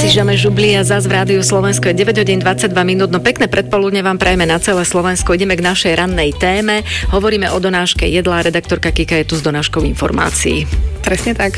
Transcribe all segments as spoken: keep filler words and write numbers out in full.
si žeme žubli a zas v Rádiu Slovensko je deväť hodín dvadsaťdva minút. No pekné predpoludne vám prajeme na celé Slovensko. Ideme k našej rannej téme. Hovoríme o donáške jedla. Redaktorka Kika je tu s donáškou informácií. Presne tak.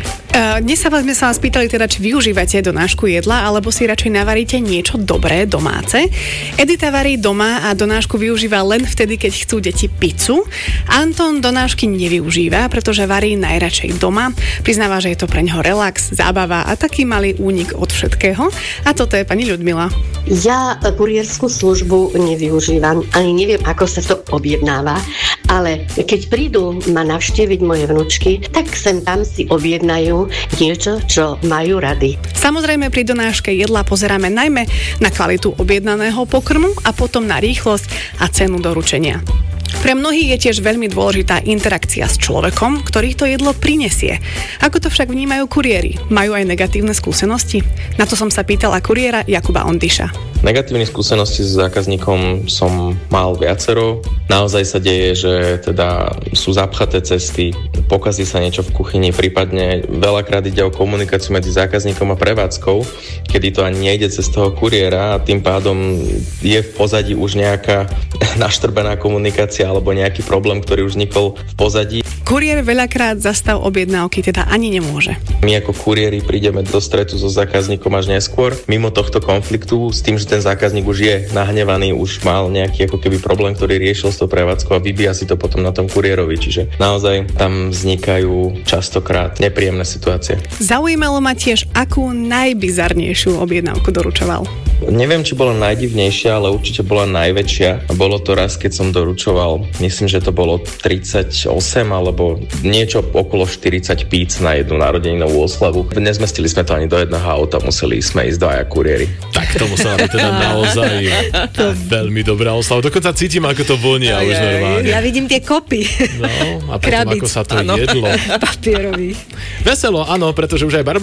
Uh, dnes sa vás, sme sa vás pýtali teda, či využívate donášku jedla, alebo si radšej navaríte niečo dobré, domáce. Edita varí doma a donášku využíva len vtedy, keď chcú deti pizzu. Anton donášky nevyužíva, pretože varí najradšej doma. Priznáva, že je to pre ňoho relax, zábava a taký malý únik od všetkého. A toto je pani Ľudmila. Ja kurierskú službu nevyužívam, ani neviem, ako sa to objednáva, ale keď prídu ma navštíviť moje vnúčky, tak sem tam si objednajú niečo, čo majú rady. Samozrejme pri donáške jedla pozeráme najmä na kvalitu objednaného pokrmu a potom na rýchlosť a cenu doručenia. Pre mnohých je tiež veľmi dôležitá interakcia s človekom, ktorý to jedlo prinesie. Ako to však vnímajú kuriéri? Majú aj negatívne skúsenosti? Na to som sa pýtala kuriéra Jakuba Ondiša. Negatívne skúsenosti s zákazníkom som mal viacero. Naozaj sa deje, že teda sú zapchaté cesty, pokazí sa niečo v kuchyni, prípadne veľakrát ide o komunikáciu medzi zákazníkom a prevádzkou, kedy to ani nejde cez toho kuriéra a tým pádom je v pozadí už nejaká naštrbená komunikácia alebo nejaký problém, ktorý už vznikol v pozadí. Kuriér veľakrát za stav objednávky teda ani nemôže. My ako kuriéri prídeme do stretu so zákazníkom až neskôr, mimo tohto konfliktu, s tým, že ten zákazník už je nahnevaný, už mal nejaký ako keby problém, ktorý riešil s tou prevádzkou a vybíja si to potom na tom kuriérovi. Čiže naozaj tam vznikajú častokrát nepríjemné situácie. Zaujímalo ma tiež, akú najbizarnejšiu objednávku doručoval. Neviem, či bola najdivnejšia, ale určite bola najväčšia. Bolo to raz, keď som doručoval, myslím, že to bolo tridsaťosem alebo niečo okolo štyridsať píc na jednu narodeninovú oslavu. Nezmestili sme to ani do jedného auta, museli sme ísť dvaja kuriéri. Tak to musela byť teda naozaj veľmi dobrá oslava. Dokonca cítim, ako to vonia už normálne. Ja vidím tie kopy. No, a potom Krabic, ako sa to áno. jedlo. Papierový. Veselo, áno, pretože už aj Barbara